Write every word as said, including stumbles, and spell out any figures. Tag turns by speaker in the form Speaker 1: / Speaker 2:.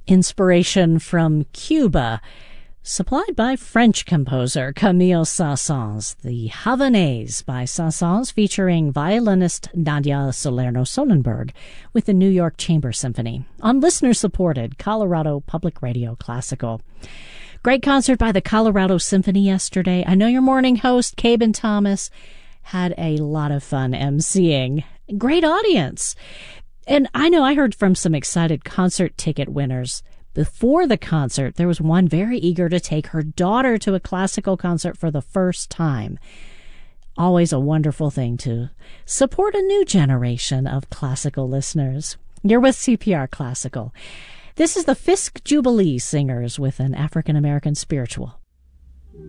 Speaker 1: inspiration from Cuba, supplied by French composer Camille Saint-Saëns. The Havanaise by Saint-Saëns, featuring violinist Nadia Salerno-Sonnenberg with the New York Chamber Symphony on listener-supported Colorado Public Radio Classical. Great concert by the Colorado Symphony yesterday. I know your morning host, Caben Thomas, had a lot of fun emceeing. Great audience. And I know I heard from some excited concert ticket winners. Before the concert, there was one very eager to take her daughter to a classical concert for the first time. Always a wonderful thing to support a new generation of classical listeners. You're with C P R Classical. This is the Fisk Jubilee Singers with an African-American spiritual.